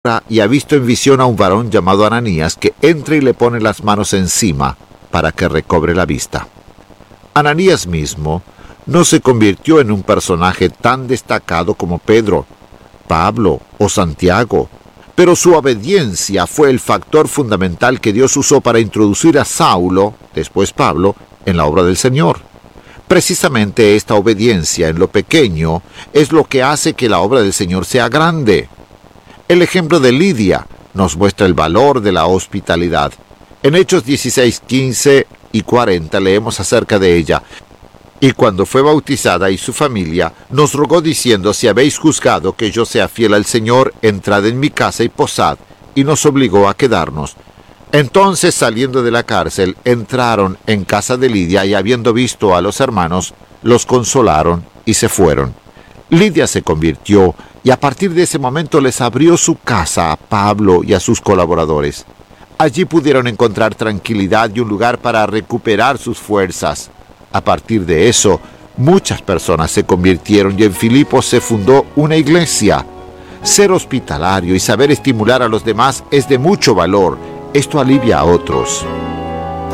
y ha visto en visión a un varón llamado Ananías que entra y le pone las manos encima para que recobre la vista. Ananías mismo no se convirtió en un personaje tan destacado como Pedro, Pablo o Santiago, pero su obediencia fue el factor fundamental que Dios usó para introducir a Saulo, después Pablo, en la obra del Señor. Precisamente esta obediencia en lo pequeño es lo que hace que la obra del Señor sea grande. El ejemplo de Lidia nos muestra el valor de la hospitalidad. En Hechos 16, 15 y 40 leemos acerca de ella. Y cuando fue bautizada y su familia, nos rogó diciendo: si habéis juzgado que yo sea fiel al Señor, entrad en mi casa y posad, y nos obligó a quedarnos. Entonces, saliendo de la cárcel, entraron en casa de Lidia, y habiendo visto a los hermanos, los consolaron y se fueron. Lidia se convirtió, y a partir de ese momento les abrió su casa a Pablo y a sus colaboradores. Allí pudieron encontrar tranquilidad y un lugar para recuperar sus fuerzas. A partir de eso, muchas personas se convirtieron y en Filipos se fundó una iglesia. Ser hospitalario y saber estimular a los demás es de mucho valor. Esto alivia a otros.